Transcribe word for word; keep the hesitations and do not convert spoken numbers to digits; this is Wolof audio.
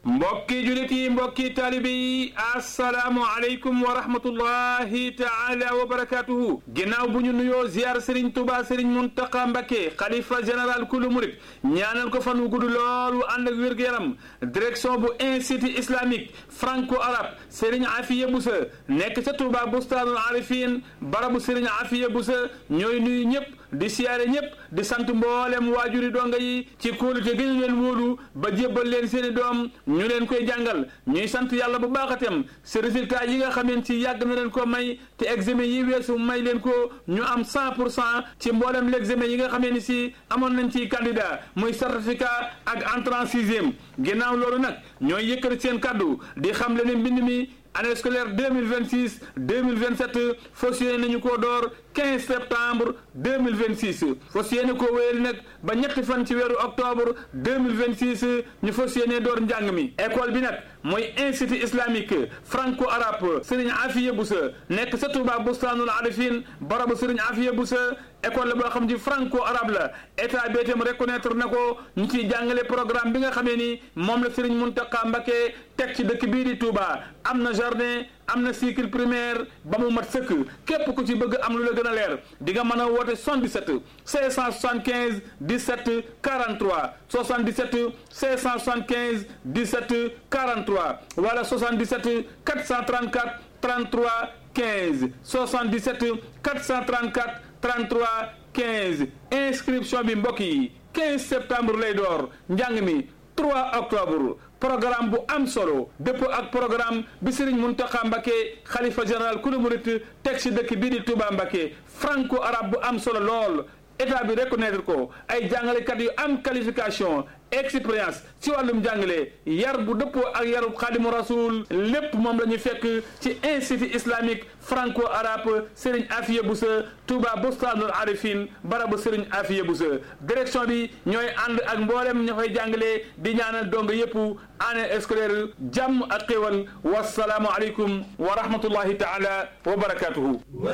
mbokki julit yi mbokki taalibe yi assalaamu aleykum wa rahmatullahi taala wa barakatuhu ginnaaw bu ñu nuyoo ziar Serigne Touba Serigne Mountakha Mbacké xalifa général kulu murit ñaanal ko fan wu gudd loolu ànd ak wér-gu-yaram direction bu institut islamique franco arabe Serigne Afiya Boussa nekk ca Touba Bustaanul Arifin barabu Serigne Afiya Boussa ñooy nuyu ñëpp di siyaare ñëpp di sant mboolem waajuri donga yi ci kóolute gi ñu leen wóolu ba jébbal leen seeni doom ñu leen koy jàngal ñuy sant yàlla bu baaxatem ci résultat yi nga xameen ci yàgg na leen ko may te examen yi weesu may leen ko ñu am cent pour cent ci mboolem l'examen yi nga xamee ni si amoon nañ ci candidat muy certificat ak entrée en sixième ginnaaw loolu nag ñooy yëkkati seen kaddu di xam le ne mbind mi année scolaire deux mille vingt-six deux mille vingt-sept fas yéene nañu koo door quinze septembre deux mille vingt-six fas yéene koo wéyal nag ba ñetti fan ci weeru octobre deux mille vingt-six ñu fas yéene door njàng mi école bi nag mooy institut islamique franco arabe Serigne Afiya Boussa nekk sa Touba Bustaanul Arifin barabu Serigne Afiya Boussa école la boo xam ci franco arabe la état bi itam reconnaître na ko ñu ciy jàngale programme bi nga xamee ni moom la Serigne Mountakha Mbacké teg ci dëkk bii di Touba am na jardin am na cycle primaire ba mu mat sëkk képp ku ci bëgg am lu la gën a leer di nga mën a woote soixante-dix-sept cinq cent soixante-quinze dix-sept quarante-trois soixante-dix-sept cinq cent soixante-quinze dix-sept quarante-trois wala soixante-dix-sept quatre cent trente-quatre trente-trois quinze soixante-dix-sept quatre cent trente-quatre trente-trois quinze inscription bi mbokk yi quinze septembre lay door njàng mi trois octobre programme bu am solo dëppoo ak programme bi Serigne Mountakha Mbacké xalifa général kulu murit teg ci dëkk bii di Touba Mbacké franco arabe bu am solo lool état bi reconnaître ko ay jàngalekat yu am qualification expérience ci wàllum jàngale yar bu dëppoo ak yarub Xaadimu Rasuul lépp moom la ñu fekk ci institut islamique franco arabe Serigne Afiya Boussa Touba Bustaanul Arifin barabu Serigne Afiya Boussa direction bi ñooy ànd ak mboolem ña fay jàngale di ñaanal dong yëpp année scolaire jàmm ak xéwal wasalaamu aleykum wa rahmatullahi taala wa barakatuhu